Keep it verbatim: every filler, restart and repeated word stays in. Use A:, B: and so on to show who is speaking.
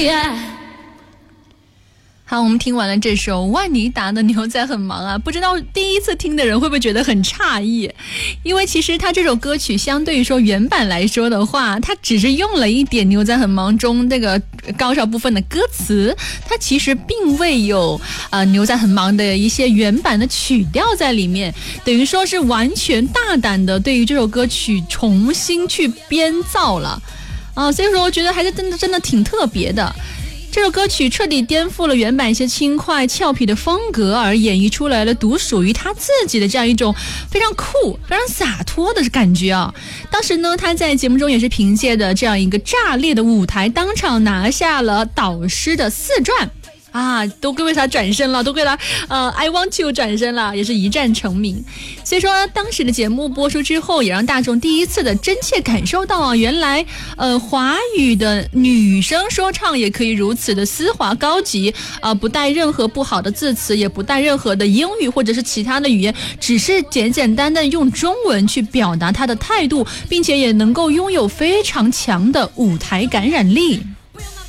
A: 好，我们听完了这首万妮达的牛仔很忙啊，不知道第一次听的人会不会觉得很诧异，因为其实他这首歌曲相对于说原版来说的话，他只是用了一点牛仔很忙中那个高潮部分的歌词，他其实并未有呃牛仔很忙的一些原版的曲调在里面，等于说是完全大胆的对于这首歌曲重新去编造了啊，所以说我觉得还是真的真的挺特别的。这首歌曲彻底颠覆了原版一些轻快俏皮的风格，而演绎出来了独属于他自己的这样一种非常酷非常洒脱的感觉啊！当时呢，他在节目中也是凭借着这样一个炸裂的舞台，当场拿下了导师的四转啊，都为他转身了，都为他呃 I want you 转身了，也是一战成名。所以说当时的节目播出之后，也让大众第一次的真切感受到啊，原来呃华语的女生说唱也可以如此的丝滑高级啊、呃，不带任何不好的字词，也不带任何的英语或者是其他的语言，只是简简单单用中文去表达她的态度，并且也能够拥有非常强的舞台感染力。